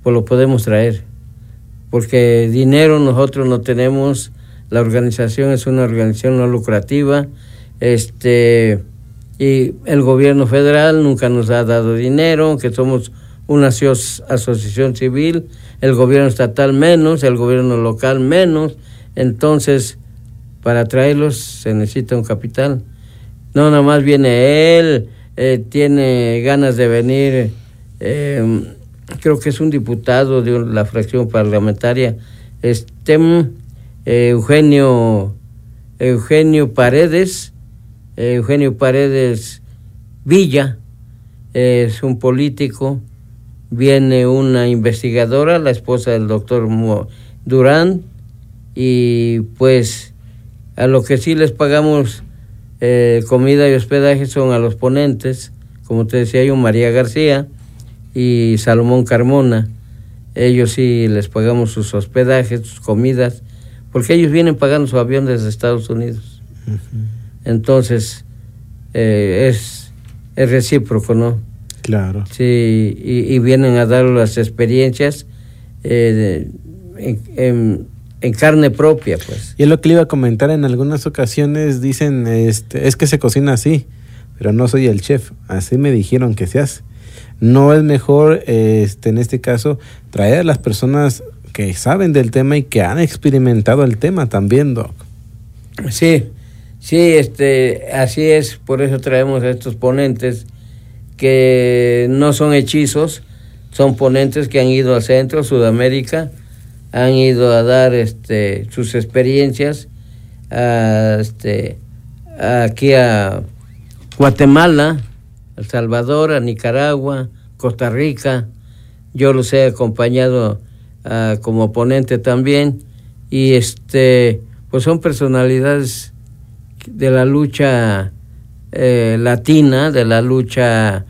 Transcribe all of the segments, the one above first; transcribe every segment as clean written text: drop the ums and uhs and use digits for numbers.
pues lo podemos traer, porque dinero nosotros no tenemos. La organización es una organización no lucrativa, y el gobierno federal nunca nos ha dado dinero, que somos una asociación civil, el gobierno estatal menos, el gobierno local menos. Entonces, para traerlos se necesita un capital. No, nada más viene él, tiene ganas de venir, creo que es un diputado de la fracción parlamentaria, Eugenio Paredes Villa, es un político. Viene una investigadora, la esposa del doctor Durán, y pues a lo que sí les pagamos comida y hospedaje son a los ponentes, como te decía yo, María García y Salomón Carmona. Ellos sí les pagamos sus hospedajes, sus comidas, porque ellos vienen pagando su avión desde Estados Unidos. Uh-huh. Entonces, es recíproco, ¿no? Claro. Sí, y vienen a dar las experiencias en carne propia, pues. Y es lo que le iba a comentar, en algunas ocasiones dicen, es que se cocina así, pero no soy el chef, así me dijeron que se hace. No es mejor, en este caso, traer a las personas que saben del tema y que han experimentado el tema también, Doc. Sí, así es, por eso traemos a estos ponentes que no son hechizos, son ponentes que han ido al Centro, Sudamérica, han ido a dar sus experiencias aquí a Guatemala, El Salvador, a Nicaragua, Costa Rica. Yo los he acompañado como ponente también, y pues son personalidades de la lucha latina, de la lucha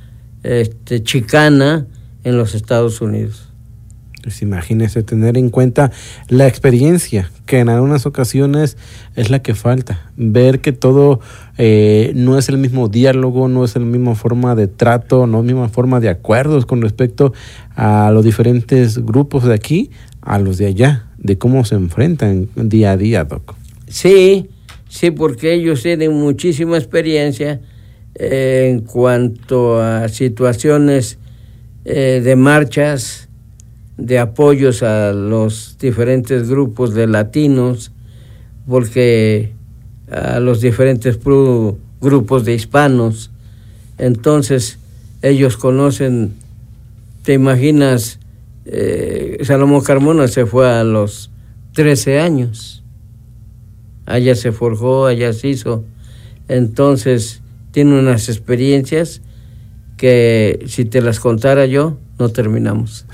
chicana en los Estados Unidos. Pues imagínese, tener en cuenta la experiencia, que en algunas ocasiones es la que falta, ver que todo no es el mismo diálogo, no es la misma forma de trato, no es la misma forma de acuerdos con respecto a los diferentes grupos de aquí, a los de allá, de cómo se enfrentan día a día, Doc. Sí, porque ellos tienen muchísima experiencia en cuanto a situaciones de marchas, de apoyos a los diferentes grupos de latinos, porque a los diferentes grupos de hispanos. Entonces ellos conocen, te imaginas, Salomón Carmona se fue a los 13 años, allá se forjó, allá se hizo. Entonces tiene unas experiencias que si te las contara yo, no terminamos.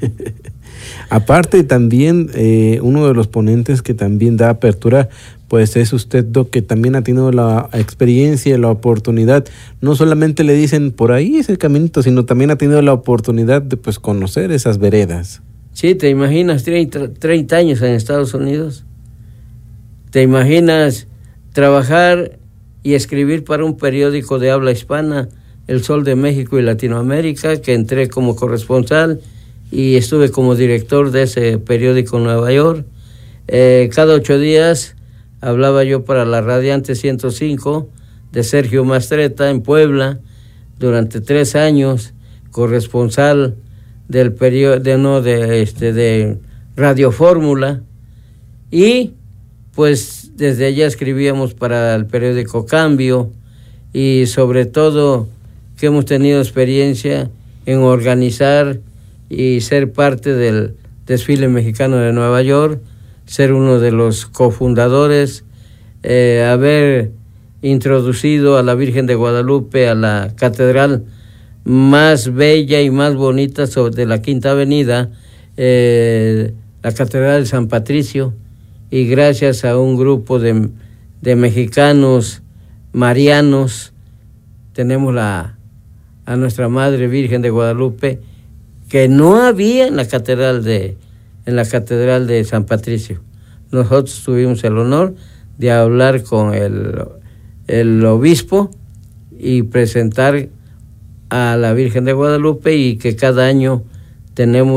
Aparte también, uno de los ponentes que también da apertura, pues es usted, Doc, que también ha tenido la experiencia y la oportunidad. No solamente le dicen por ahí es el caminito, sino también ha tenido la oportunidad de pues conocer esas veredas. Sí, te imaginas 30 años en Estados Unidos. Te imaginas trabajar y escribir para un periódico de habla hispana, El Sol de México y Latinoamérica, que entré como corresponsal y estuve como director de ese periódico en Nueva York. Cada 8 días hablaba yo para la Radiante 105 de Sergio Mastreta en Puebla durante 3 años, corresponsal del periódico de Radio Fórmula, y pues desde allá escribíamos para el periódico Cambio, y sobre todo que hemos tenido experiencia en organizar y ser parte del desfile mexicano de Nueva York, ser uno de los cofundadores, haber introducido a la Virgen de Guadalupe a la catedral más bella y más bonita de la Quinta Avenida, la Catedral de San Patricio, y gracias a un grupo de mexicanos marianos tenemos a nuestra Madre Virgen de Guadalupe, que no había en la catedral de San Patricio. Nosotros tuvimos el honor de hablar con el obispo y presentar a la Virgen de Guadalupe, y que cada año tenemos